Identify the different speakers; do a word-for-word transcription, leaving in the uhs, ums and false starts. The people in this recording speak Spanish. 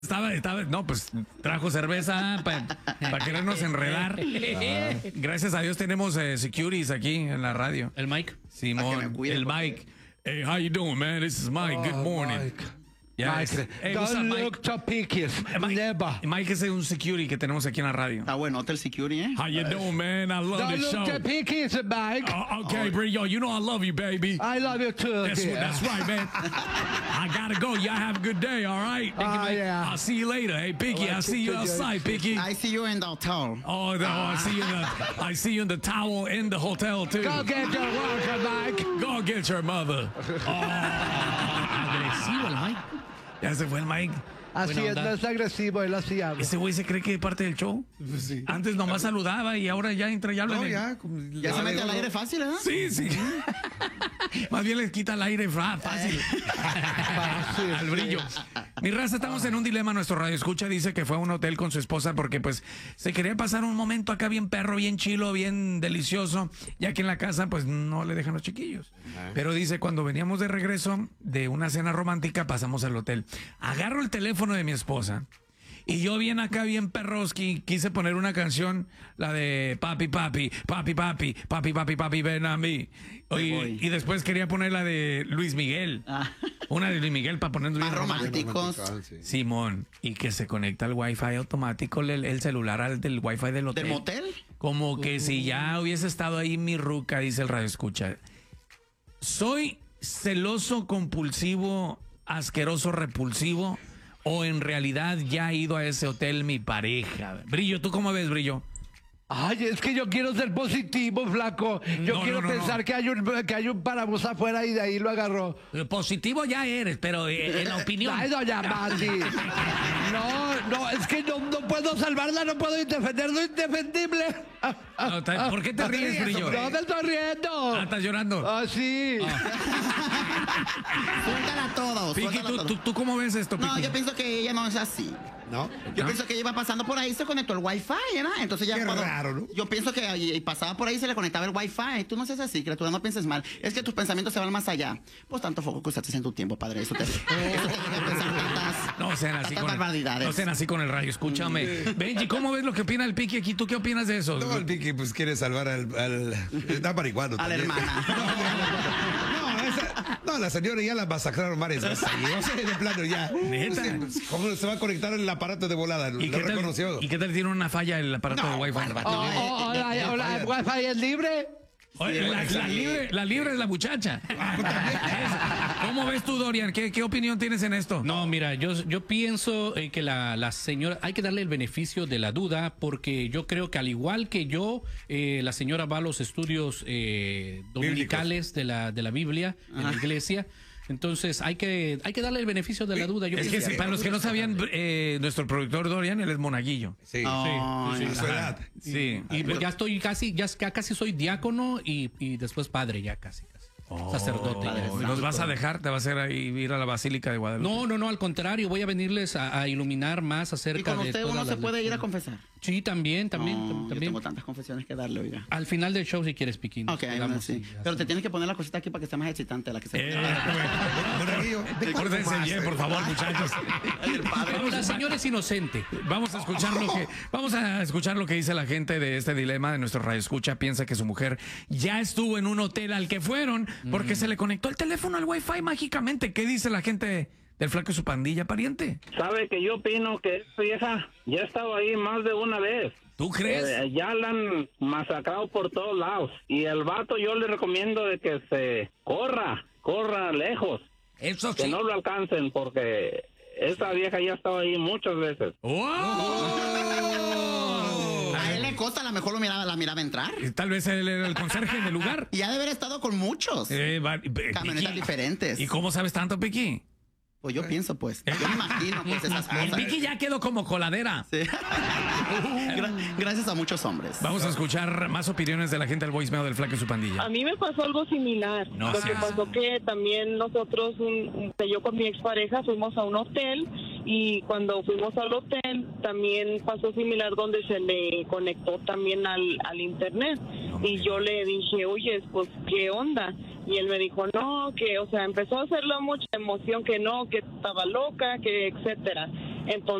Speaker 1: Estaba, estaba, no, pues trajo cerveza para pa querernos enredar. Ah. Gracias a Dios tenemos eh, securities aquí en la radio.
Speaker 2: El Mike.
Speaker 1: Simón, el Mike. Hey, how you doing, man? This is Mike.
Speaker 3: Oh,
Speaker 1: Good morning.
Speaker 3: Mike.
Speaker 1: Yes.
Speaker 3: Mike,
Speaker 1: Hey,
Speaker 3: don't
Speaker 1: what's up, Mike?
Speaker 3: look to pickies.
Speaker 1: Mike,
Speaker 3: Never.
Speaker 1: Mike es un security que tenemos aquí en la radio.
Speaker 4: Está bueno, Hotel Security, ¿eh?
Speaker 1: How you doing, man? I love
Speaker 3: Don't
Speaker 1: this
Speaker 3: look
Speaker 1: show.
Speaker 3: to pickies, Mike.
Speaker 1: Oh, okay, Brillo, you know I love you, baby.
Speaker 3: I love you too.
Speaker 1: That's,
Speaker 3: dear.
Speaker 1: that's right, man. I gotta go. Y'all have a good day, all right?
Speaker 3: Oh, yeah.
Speaker 1: I'll see you later. Hey, Picky,
Speaker 3: Well,
Speaker 1: I'll see you
Speaker 3: good
Speaker 1: outside,
Speaker 3: day.
Speaker 1: Picky.
Speaker 4: I see you in the hotel.
Speaker 1: Oh, no, I see you in the I see you in the towel in the hotel too.
Speaker 3: Go get your worker, Mike.
Speaker 1: Go get your mother.
Speaker 2: Agresivo el Mike.
Speaker 1: Ya se fue el Mike.
Speaker 3: Así
Speaker 2: Buena
Speaker 3: es,
Speaker 2: onda.
Speaker 3: no es agresivo, él así habla.
Speaker 1: Ese güey se cree que es parte del show.
Speaker 5: Sí.
Speaker 1: Antes nomás saludaba y ahora ya entra y habla.
Speaker 5: No,
Speaker 1: en el-
Speaker 5: ya. como-
Speaker 4: Ya se mete al
Speaker 5: no,
Speaker 4: aire fácil, ¿eh?
Speaker 1: Sí, sí. Más bien les quita el aire fra- fácil.
Speaker 3: Fácil,
Speaker 1: Al brillo. Mi raza, estamos en un dilema. Nuestro radio escucha dice que fue a un hotel con su esposa porque pues se quería pasar un momento acá bien perro, bien chilo, bien delicioso, ya que en la casa pues no le dejan los chiquillos. Pero dice, cuando veníamos de regreso de una cena romántica pasamos al hotel. Agarro el teléfono de mi esposa y yo bien acá, bien perroski, quise poner una canción, la de papi, papi, papi, papi, papi, papi, papi, ven a mí.
Speaker 4: voy.
Speaker 1: Y, y después quería poner la de Luis Miguel.
Speaker 4: Ah.
Speaker 1: Una de Luis Miguel para ponernos
Speaker 4: Más
Speaker 1: bien romántico.
Speaker 4: románticos.
Speaker 5: Sí.
Speaker 1: Simón, y que se conecta al wifi automático el, el celular al del wifi del hotel.
Speaker 4: ¿Del motel?
Speaker 1: Como que si ya hubiese estado ahí mi ruca, dice el radio escucha. ¿Soy celoso, compulsivo, asqueroso, repulsivo? ¿O en realidad ya ha ido a ese hotel mi pareja? Brillo, ¿tú cómo ves, Brillo?
Speaker 3: Ay, es que yo quiero ser positivo, flaco. Yo
Speaker 1: No,
Speaker 3: quiero
Speaker 1: no, no,
Speaker 3: pensar
Speaker 1: no.
Speaker 3: Que, hay un, que hay un parabús afuera y de ahí lo agarró.
Speaker 1: Positivo ya eres, pero eh, en la opinión.
Speaker 3: Ay, doña Mati. No, no, es que no, no puedo salvarla, no puedo defender lo indefendible.
Speaker 1: No, ta- ¿por qué te ríes, Brillo?
Speaker 3: No me estoy riendo.
Speaker 1: Ah, ¿estás llorando?
Speaker 3: Ah, sí.
Speaker 4: Suéltala a todos.
Speaker 1: Piqui,
Speaker 4: suéltala a
Speaker 1: ¿tú,
Speaker 4: todos.
Speaker 1: tú, tú cómo ves esto,
Speaker 4: No,
Speaker 1: Piqui?
Speaker 4: yo pienso que ella no es así.
Speaker 5: ¿No?
Speaker 4: Yo
Speaker 1: ¿Ah?
Speaker 4: pienso que ella iba pasando por ahí, se conectó el wifi, ¿verdad? Entonces ya
Speaker 5: Qué
Speaker 4: cuando-
Speaker 5: raro, ¿no?
Speaker 4: Yo pienso que y, y pasaba por ahí y se le conectaba el wifi. Tú no seas así, criatura, no pienses mal. Es que tus pensamientos se van más allá. Pues tanto foco que usaste en tu tiempo, padre. Eso te, eso te llega a pensar tantas,
Speaker 1: No sean así
Speaker 4: tantas
Speaker 1: con
Speaker 4: barbaridades.
Speaker 1: no sean así con el rayo, escúchame. Benji, ¿cómo ves lo que opina el Piqui aquí? ¿Tú qué opinas de eso?
Speaker 5: No, el Piqui pues quiere salvar al... al está marihuano
Speaker 4: A la
Speaker 5: también.
Speaker 4: hermana.
Speaker 5: No, esa- no, la señora ya la masacraron varias veces. O sea, de plano ya.
Speaker 1: ¿Neta?
Speaker 5: Usted, ¿Cómo se va a conectar el aparato de volada?
Speaker 1: ¿Y
Speaker 5: Lo
Speaker 1: qué, tal,
Speaker 5: reconoció.
Speaker 1: ¿Y qué tal tiene una falla el aparato
Speaker 5: No,
Speaker 1: de Wi-Fi?
Speaker 5: bárbaro.
Speaker 3: Oh, oh, hola, hola, ¿el wifi es libre?
Speaker 1: Oye, la, la libre, la libre es la muchacha. ¿Cómo ves tú, Dorian? ¿Qué, qué opinión tienes en esto?
Speaker 2: No, mira, yo, yo pienso eh, que la, la señora, hay que darle el beneficio de la duda, porque yo creo que al igual que yo, eh, la señora va a los estudios eh, dominicales de la, de la Biblia, en la iglesia. Entonces hay que, hay que darle el beneficio de la duda. Yo
Speaker 1: Es que
Speaker 2: pienso
Speaker 1: sí, para los que no sabían, eh, nuestro productor Dorian, él es monaguillo.
Speaker 5: Sí,
Speaker 4: Ay,
Speaker 5: sí, sí, su edad.
Speaker 1: Sí.
Speaker 2: Y pues ya estoy casi, ya, ya casi soy diácono y, y después padre, ya casi, casi. Sacerdote. ya.
Speaker 1: Oh, ¿Nos vas a dejar? ¿Te vas a ir a ir a la Basílica de Guadalupe?
Speaker 2: No, no, no, al contrario, voy a venirles a, a iluminar más acerca
Speaker 4: Y con
Speaker 2: de
Speaker 4: usted
Speaker 2: todas
Speaker 4: uno se
Speaker 2: las
Speaker 4: puede ir a
Speaker 2: lecturas.
Speaker 4: confesar.
Speaker 2: Sí, también, también,
Speaker 4: No,
Speaker 2: tam-
Speaker 4: yo
Speaker 2: también.
Speaker 4: tengo tantas confesiones que darle, oiga.
Speaker 2: Al final del show, si quieres, Piquín.
Speaker 4: Ok, bueno,
Speaker 2: Quedamos
Speaker 4: sí.
Speaker 2: y ya
Speaker 4: Pero te
Speaker 2: está.
Speaker 4: tienes que poner la cosita aquí para que sea más excitante la que se
Speaker 1: Eh,
Speaker 5: Monaguillo, ¿de cuánto
Speaker 1: Pórtense
Speaker 5: más?
Speaker 1: bien, por favor, muchachos.
Speaker 2: Pero la señora es inocente.
Speaker 1: Vamos a escuchar lo que vamos a escuchar lo que dice la gente de este dilema de nuestro radio escucha. Piensa que su mujer ya estuvo en un hotel al que fueron porque se le conectó el teléfono al wifi mágicamente. ¿Qué dice la gente del Flaco y su pandilla, pariente?
Speaker 6: Sabe que yo opino que esta vieja ya ha estado ahí más de una vez.
Speaker 1: ¿Tú crees?
Speaker 6: Eh, ya la han masacrado por todos lados. Y el vato yo le recomiendo de que se corra, corra lejos.
Speaker 1: Eso
Speaker 6: Que
Speaker 1: sí.
Speaker 6: no lo alcancen porque esa vieja ya ha estado ahí muchas veces.
Speaker 1: ¡Oh!
Speaker 4: A él le consta, a lo mejor lo miraba, la miraba entrar.
Speaker 1: Tal vez él era el conserje del lugar.
Speaker 4: Y ha de haber estado con muchos.
Speaker 1: Eh, va- eh,
Speaker 4: Camionetas
Speaker 1: Piqui.
Speaker 4: diferentes.
Speaker 1: ¿Y cómo sabes tanto, Piqui?
Speaker 4: Pues yo pienso, pues. Yo me imagino, pues, esas
Speaker 1: El
Speaker 4: cosas.
Speaker 1: Piqui ya quedó como coladera.
Speaker 4: Sí. Gra- Gracias a muchos hombres.
Speaker 1: Vamos a escuchar más opiniones de la gente del voicemail del Flaco y su pandilla.
Speaker 7: A mí me pasó algo similar.
Speaker 1: No
Speaker 7: Lo que
Speaker 1: seas-
Speaker 7: pasó que también nosotros, un- yo con mi expareja, fuimos a un hotel y cuando fuimos al hotel también pasó similar donde se le conectó también al, al internet. Y yo le dije, oye, pues, ¿qué onda? Y él me dijo, no, que, o sea, empezó a hacerlo mucha emoción, que no, que estaba loca, que etcétera. Entonces